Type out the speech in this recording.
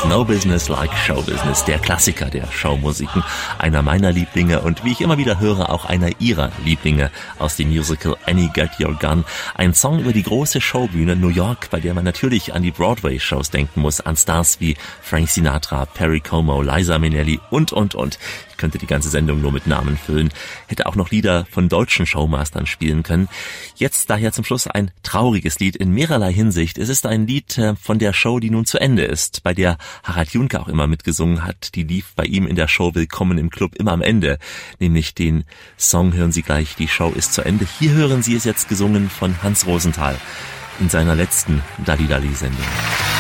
No Business Like Show Business, der Klassiker der Showmusiken, einer meiner Lieblinge und wie ich immer wieder höre, auch einer ihrer Lieblinge aus dem Musical Annie Get Your Gun. Ein Song über die große Showbühne New York, bei der man natürlich an die Broadway-Shows denken muss, an Stars wie Frank Sinatra, Perry Como, Liza Minnelli und. Ich könnte die ganze Sendung nur mit Namen füllen, hätte auch noch Lieder von deutschen Showmastern spielen können. Jetzt daher zum Schluss ein trauriges Lied in mehrerlei Hinsicht. Es ist ein Lied von der Show, die nun zu Ende ist, bei der Harald Junke auch immer mitgesungen hat. Die lief bei ihm in der Show Willkommen im Club immer am Ende, nämlich den Song hören Sie gleich, die Show ist zu Ende. Hier hören Sie es jetzt gesungen von Hans Rosenthal in seiner letzten Dalli-Dalli-Sendung.